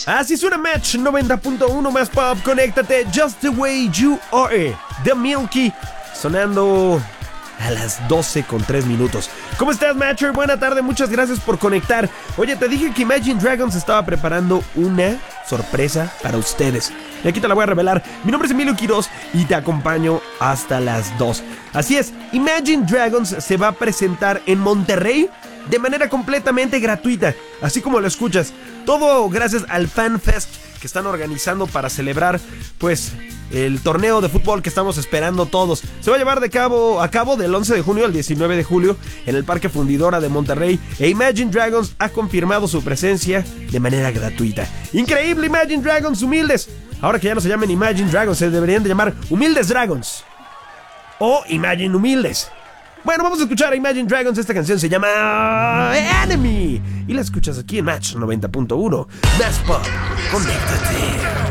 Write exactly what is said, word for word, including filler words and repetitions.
Así suena Match noventa punto uno más pop. Conéctate, Just the Way You Are, The Milky, sonando a las doce con tres minutos. ¿Cómo estás, Matcher? Buena tarde, muchas gracias por conectar. Oye, te dije que Imagine Dragons estaba preparando una sorpresa para ustedes, y aquí te la voy a revelar. Mi nombre es Emilio Quiroz y te acompaño hasta las dos. Así es, Imagine Dragons se va a presentar en Monterrey de manera completamente gratuita, así como lo escuchas. Todo gracias al Fan Fest que están organizando para celebrar, pues, el torneo de fútbol que estamos esperando todos. Se va a llevar de cabo, a cabo del once de junio al diecinueve de julio en el Parque Fundidora de Monterrey, e Imagine Dragons ha confirmado su presencia de manera gratuita. Increíble, Imagine Dragons humildes. Ahora que ya no se llamen Imagine Dragons, se deberían de llamar Humildes Dragons o Imagine Humildes. Bueno, vamos a escuchar a Imagine Dragons. Esta canción se llama Enemy y la escuchas aquí en Match noventa punto uno. Más pop, conéctate.